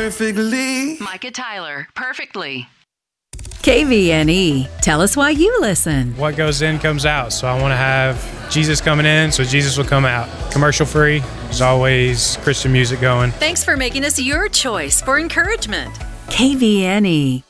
perfectly. Micah Tyler, Perfectly. KVNE. Tell us why you listen. What goes in comes out. So I want to have Jesus coming in, so Jesus will come out. Commercial free. There's always Christian music going. Thanks for making us your choice for encouragement. KVNE.